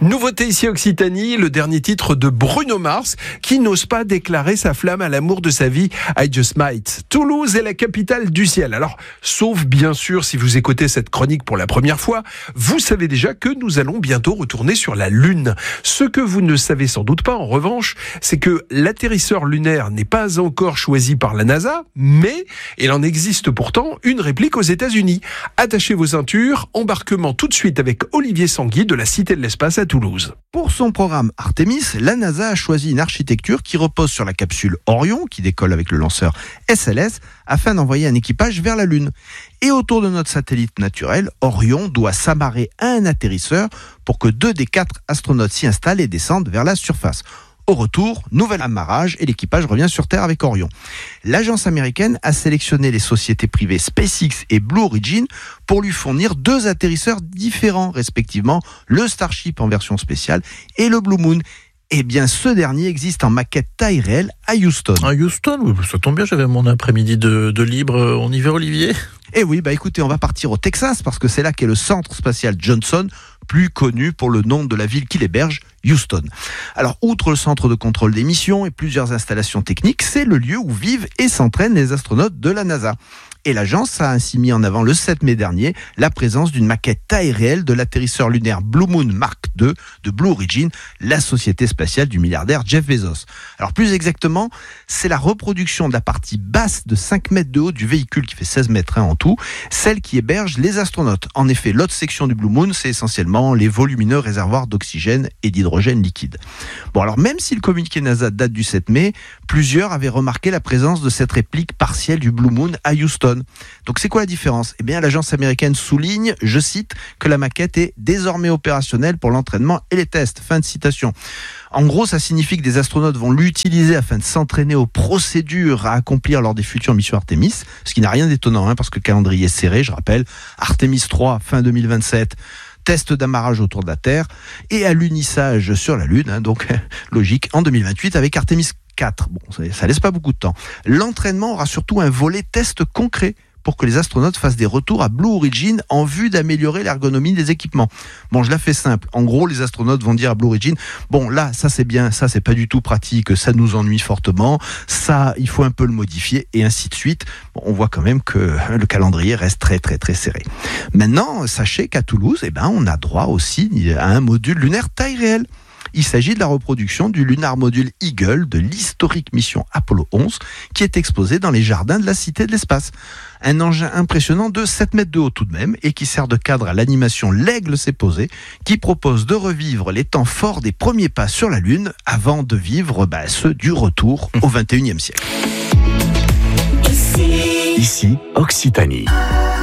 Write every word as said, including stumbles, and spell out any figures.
Nouveauté ici Occitanie, le dernier titre de Bruno Mars qui n'ose pas déclarer sa flamme à l'amour de sa vie, I Just Might. Toulouse est la capitale du ciel. Alors, sauf bien sûr si vous écoutez cette chronique pour la première fois, vous savez déjà que nous allons bientôt retourner sur la Lune. Ce que vous ne savez sans doute pas en revanche, c'est que l'atterrisseur lunaire n'est pas encore choisi par la NASA, mais il en existe pourtant une réplique aux États-Unis. Attachez vos ceintures, embarquement tout de suite avec Olivier Sanguy de la Cité de l'Espace à Toulouse. Pour son programme Artemis, la NASA a choisi une architecture qui repose sur la capsule Orion, qui décolle avec le lanceur S L S, afin d'envoyer un équipage vers la Lune. Et autour de notre satellite naturel, Orion doit s'amarrer à un atterrisseur pour que deux des quatre astronautes s'y installent et descendent vers la surface. Au retour, nouvel amarrage et l'équipage revient sur Terre avec Orion. L'agence américaine a sélectionné les sociétés privées SpaceX et Blue Origin pour lui fournir deux atterrisseurs différents, respectivement le Starship en version spéciale et le Blue Moon. Eh bien, ce dernier existe en maquette taille réelle à Houston. À Houston, oui, ça tombe bien, j'avais mon après-midi de, de libre. On y va, Olivier ? Eh oui, bah écoutez, on va partir au Texas parce que c'est là qu'est le centre spatial Johnson, plus connu pour le nom de la ville qui l'héberge, Houston. Alors, outre le centre de contrôle des missions et plusieurs installations techniques, c'est le lieu où vivent et s'entraînent les astronautes de la NASA. Et l'agence a ainsi mis en avant le sept mai dernier la présence d'une maquette taille réelle de l'atterrisseur lunaire Blue Moon Mark deux de Blue Origin, la société spatiale du milliardaire Jeff Bezos. Alors plus exactement, c'est la reproduction de la partie basse de cinq mètres de haut du véhicule qui fait seize mètres en tout, celle qui héberge les astronautes. En effet, l'autre section du Blue Moon, c'est essentiellement les volumineux réservoirs d'oxygène et d'hydrogène liquide. Bon, alors même si le communiqué NASA date du sept mai, plusieurs avaient remarqué la présence de cette réplique partielle du Blue Moon à Houston. Donc c'est quoi la différence ? Eh bien, l'agence américaine souligne, je cite, que la maquette est désormais opérationnelle pour l'entraînement et les tests. Fin de citation. En gros, ça signifie que des astronautes vont l'utiliser afin de s'entraîner aux procédures à accomplir lors des futures missions Artemis, ce qui n'a rien d'étonnant, hein, parce que le calendrier est serré, je rappelle. Artemis trois, fin deux mille vingt-sept. Test d'amarrage autour de la Terre et alunissage sur la Lune, hein, donc logique, en deux mille vingt-huit avec Artemis quatre. Bon, ça, ça laisse pas beaucoup de temps. L'entraînement aura surtout un volet test concret pour que les astronautes fassent des retours à Blue Origin en vue d'améliorer l'ergonomie des équipements. Bon, je la fais simple. En gros, les astronautes vont dire à Blue Origin, bon, là, ça c'est bien, ça c'est pas du tout pratique, ça nous ennuie fortement, ça, il faut un peu le modifier, et ainsi de suite. Bon, on voit quand même que le calendrier reste très, très, très serré. Maintenant, sachez qu'à Toulouse, eh ben, on a droit aussi à un module lunaire taille réelle. Il s'agit de la reproduction du Lunar Module Eagle de l'historique mission Apollo onze qui est exposé dans les jardins de la Cité de l'Espace. Un engin impressionnant de sept mètres de haut tout de même et qui sert de cadre à l'animation L'Aigle s'est posé, qui propose de revivre les temps forts des premiers pas sur la Lune avant de vivre bah, ceux du retour au vingt et unième siècle. Ici, Ici Occitanie.